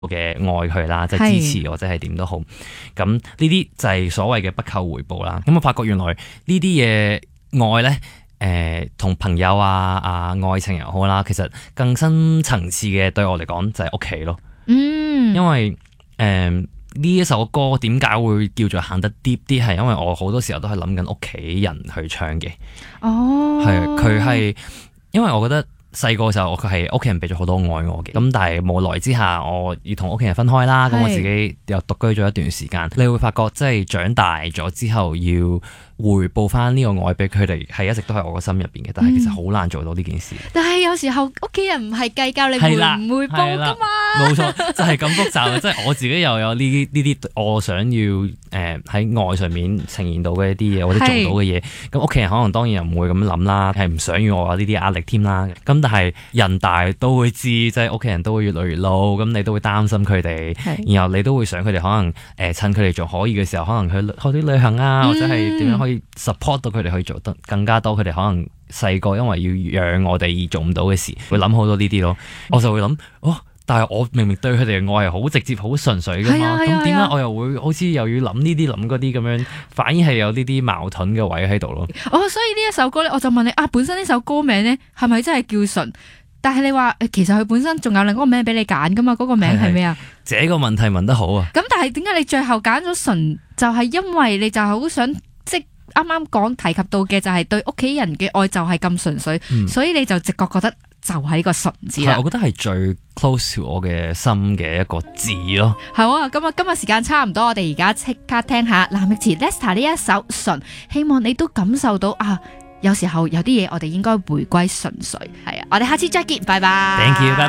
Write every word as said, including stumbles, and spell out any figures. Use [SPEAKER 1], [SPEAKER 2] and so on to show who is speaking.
[SPEAKER 1] 嘅愛佢啦，即係支持或者係點都好。咁呢啲就係所謂嘅不求回報啦。咁我發覺原來呢啲嘢愛咧。誒同、呃、朋友啊啊愛情又好啦，其實更深層次嘅對我嚟講就係屋企咯。
[SPEAKER 2] 嗯，
[SPEAKER 1] 因為誒呢、呃、一首歌點解會叫做行得 deep 啲，係因為我好多時候都係諗緊屋企人去唱嘅。
[SPEAKER 2] 哦，
[SPEAKER 1] 係佢係因為我覺得細個嘅時候，佢係屋企人俾咗好多愛我嘅。咁但係無奈之下，我要同屋企人分開啦。咁我自己又獨居咗一段時間，你會發覺即係長大咗之後要回報翻呢個愛俾佢哋，係一直都係我個心入邊嘅，但係其實好難做到呢件事。
[SPEAKER 2] 嗯、但係有時候屋企人唔係計較你回唔回報噶嘛，
[SPEAKER 1] 冇錯，就係、是、咁複雜。即係我自己又有呢啲呢啲我想要誒喺、呃、愛上面呈現到嘅一啲嘢，或者做到嘅嘢。咁屋企人可能當然又唔會咁諗啦，係唔想要我有呢啲壓力添啦。咁但係人大都會知，即係屋企人都會越嚟越老，咁你都會擔心佢哋，是然後你都會想佢哋可能誒、呃、趁佢哋仲可以嘅時候，可能去去啲旅行啊，或者係點樣可以 support 到佢哋去做得更加多，佢哋可能細個因為要養我哋而做唔到嘅事，會諗好多呢啲咯。我就會諗，哦，但係我明明對佢哋嘅愛係好直接、好純粹噶嘛，咁點解我又會好似又要諗呢啲諗嗰啲咁樣，反而係有呢啲矛盾嘅位喺度咯。
[SPEAKER 2] 哦，所以呢一首歌咧，我就問你啊，本身呢首歌名咧係咪真係叫純？但係你話誒，其實佢本身仲有另一個名俾你揀噶嘛？嗰、嗰個名係咩啊？
[SPEAKER 1] 這個問題問得好啊！
[SPEAKER 2] 咁但係點解你最後揀咗純？就係、是、因為你就係好想即係啱啱講提及到嘅，就係對屋企人嘅愛就係咁純粹，嗯、所以你就直覺覺得就係呢個純字啦。
[SPEAKER 1] 我覺得係最 close to 我嘅心嘅一個字咯。
[SPEAKER 2] 好啊，咁啊，今日時間差唔多，我哋而家即刻聽下藍奕慈 Lester 呢一首純，希望你都感受到啊。有時候有啲嘢我哋應該回歸純粹，係啊！我哋下次再見，拜拜。
[SPEAKER 1] Thank you，拜拜。